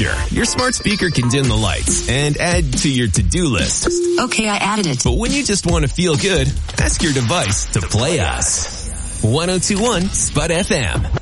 Sure, your smart speaker can dim the lights and add to your to-do list. Okay, I added it. But when you just want to feel good, ask your device to play us. 102.1 Spud FM.